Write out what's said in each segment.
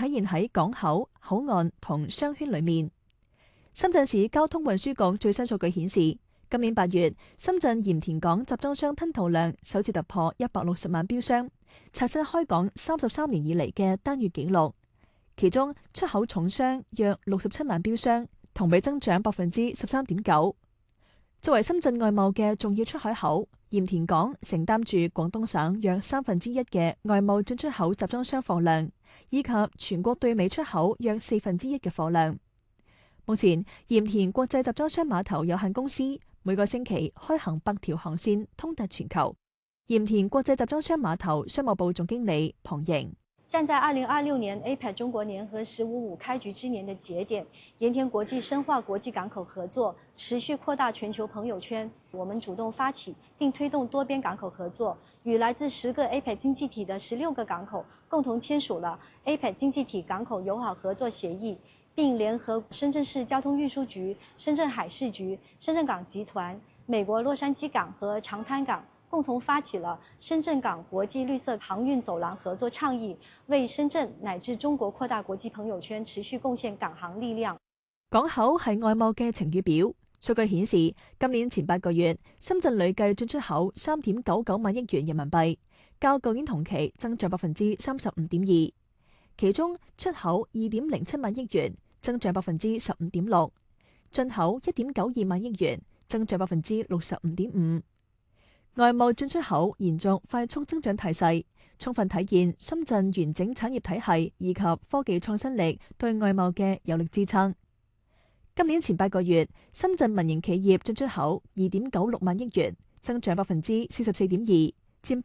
體現喺港口、口岸同商圈裏面。深圳市交通運輸局最新數據顯示，今年8月，深圳鹽田港集裝箱吞吐量首次突破160萬標箱，刷新開港33年以嚟嘅單月紀錄。其中出口重箱約67萬標箱，同比增長13.9%。作為深圳外貿嘅重要出海口，鹽田港承擔住廣東省約1/3嘅外貿進出口集裝箱貨量，以及全國對美出口約1/4嘅貨量。目前，鹽田國際集裝箱碼頭有限公司每個星期開行8條航線，通達全球。鹽田國際集裝箱碼頭商務部總經理龐瑩： 站在2026年 APEC 中國年和15.5開局之年的節點，鹽田國際深化國際港口合作，持續擴大全球朋友圈。我們主動發起並推動多邊港口合作，與來自10個 APEC 經濟體的16個港口共同簽署了 APEC 經濟體港口友好合作協議，並聯合深圳市交通運輸局、深圳海事局、深圳港集團、美國洛杉磯港和長灘港共同發起了深圳港國際綠色航運走廊合作倡議，為深圳乃至中國擴大國際朋友圈持續貢獻港航力量。 港口係外貿嘅晴雨表，數據顯示今年前8個月，深圳累計進出口3.99萬億元人民幣，較舊年同期增長35.2%。其中出口2.07萬億元，增長15.6%；進口1.92萬億元，增長65.5%。外貿進出口延續快速增長態勢，充分體現深圳完整產業體系以及科技創新力對外貿嘅有力支撐。今年前8個月，深圳民營企業進出口2.96萬億元，增長44.2%，佔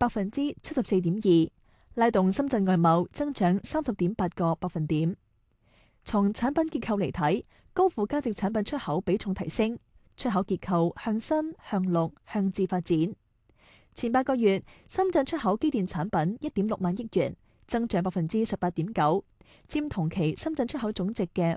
74.2%。拉動深圳外貿增長30.8個百分點。從產品結構嚟睇，高附加值產品出口比重提升，出口結構向新、向綠、向智發展。前8個月，深圳出口機電產品1.6萬億元，增長18.9%，佔同期深圳出口總值嘅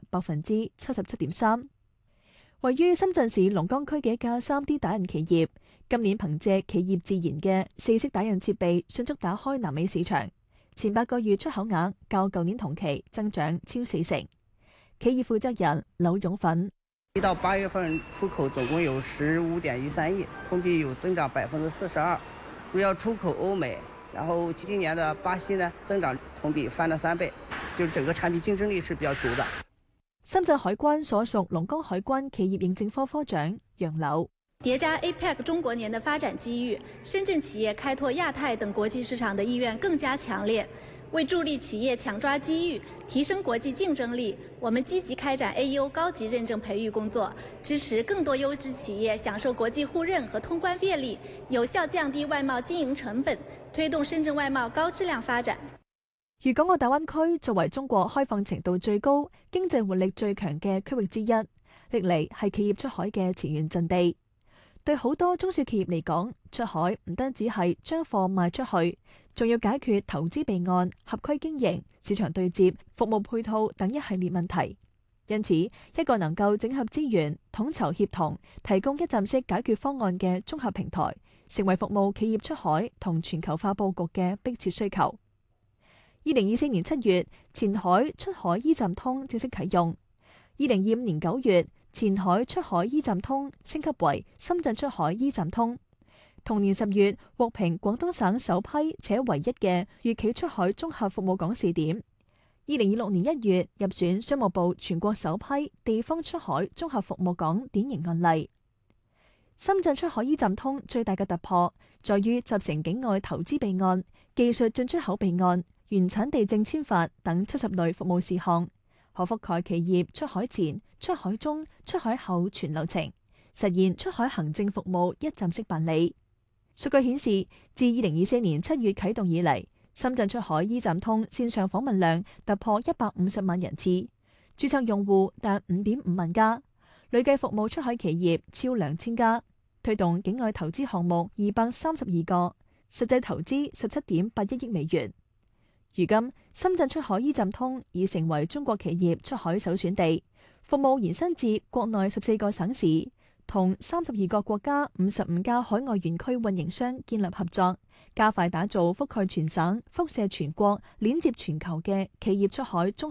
77.3%。位於深圳市龍崗區嘅一家3D 打印企業，今年憑借企業自研嘅4色打印設備，迅速打開南美市場。前8個月出口額較舊年同期增長超40%。企業負責人劉勇奮 1到8月份出口總共有15.13億，同比有增長42%，主要出口歐美。然後今年的巴西呢，增長同比翻了3倍，就整個產品競爭力是比較足的。 深圳海關所屬龍崗海關企業認證科科長楊柳： 疊加 APEC 中國年的發展機遇，深圳企業開拓亞太等國際市場的意願更加強烈。為助力企業搶抓機遇，提升國際競爭力，我們積極開展 AEO 高級認證培育工作，支持更多優質企業享受國際互認和通關便利，有效降低外貿經營成本，推動深圳外貿高質量發展。 粵港澳大灣區作為中國開放程度最高、經濟活力最強嘅區域之一，歷嚟係企業出海嘅前沿陣地。對好多中小企業嚟講，出海唔單止係將貨賣出去，仲要解決投資備案、合規經營、市場對接、服務配套等一系列問題。因此，一個能夠整合資源、統籌協同、提供一站式解決方案嘅綜合平台，成為服務企業出海同全球化佈局嘅迫切需求。2024年7月，前海出海 E 站通正式啟用。2025年9月，前海出海 E 站通升級為深圳出海 E 站通。同年10月，獲評廣東省首批且唯一嘅粵企出海綜合服務港試點。2026年1月，入選商務部全國首批地方出海綜合服務港典型案例。深圳出海 E 站通最大嘅突破，在於集成境外投資備案、技術進出口備案、原產地證簽發等70類服務事項，可覆蓋企業出海前、出海中、出海後全流程，實現出海行政服務一站式辦理。數據顯示，自2024年7月啟動以嚟，深圳出海 E 站通線上訪問量突破150萬人次，註冊用戶達5.5萬家，累計服務出海企業超2000家，推動境外投資項目232個，實際投資17.8億美元。如今，深圳出海 E 站通已成為中國企業出海首選地，服務延伸至國內14個省市，同32個國家55家海外園區運營商建立合作，加快打造覆蓋全省、輻射全國、鏈接全球嘅企業出海綜